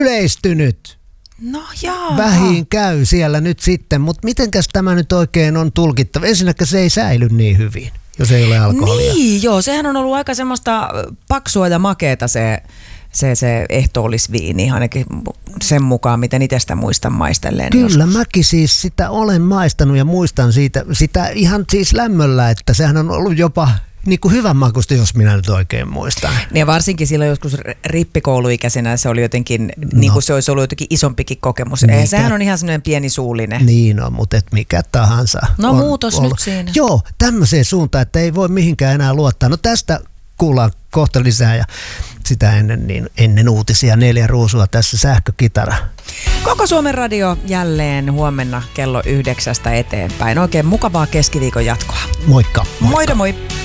yleistynyt. No jaa. Vähiin käy siellä nyt sitten, mutta mitenkäs tämä nyt oikein on tulkittava? Ensinnäkin se ei säily niin hyvin, jos ei ole alkoholia. Niin, joo, sehän on ollut aika semmoista paksua ja makeeta se ehtoollisviini, ainakin sen mukaan, miten itse sitä muistan maistelleen. Kyllä, mäkin siis sitä olen maistanut ja muistan sitä ihan siis lämmöllä, että sehän on ollut jopa niin kuin hyvän makusta, jos minä nyt oikein muistan. Ja varsinkin silloin joskus rippikouluikäisenä se oli jotenkin, niin kuin se olisi ollut jotenkin isompikin kokemus. Sehän on ihan semmoinen pieni suullinen. Niin on, mutta et mikä tahansa. No muutos ollut nyt siinä. Joo, tämmöiseen suuntaan, että ei voi mihinkään enää luottaa. No tästä kuullaan kohta lisää ja sitä ennen uutisia 4 ruusua tässä sähkökitara. Koko Suomen radio jälleen huomenna kello 9 eteenpäin. Oikein mukavaa keskiviikon jatkoa. Moikka. Moikka. Moi.